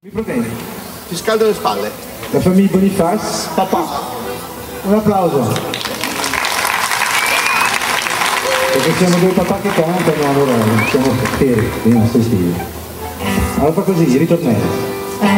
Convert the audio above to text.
Mi proteggi. Ti scaldo le spalle. La famiglia Boniface. Papà. Un applauso. Perché siamo due papà che cantano, allora siamo feri, non sto stile. Allora fa così, ritornello.